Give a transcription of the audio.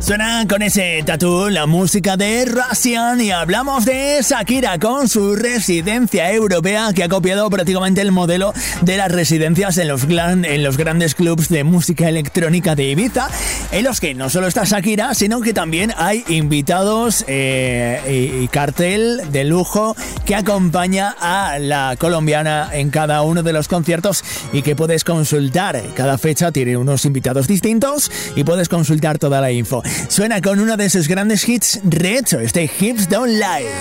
Suena con ese tatú la música de Russian y hablamos de Shakira con su residencia europea que ha copiado prácticamente el modelo de las residencias en los grandes clubs de música electrónica de Ibiza, en los que no solo está Shakira, sino que también hay invitados y cartel de lujo que acompaña a la colombiana en cada uno de los conciertos y que puedes consultar. Cada fecha tiene unos invitados distintos y puedes consultar toda la info. Suena con uno de sus grandes hits rehecho, este Hips Don't Lie.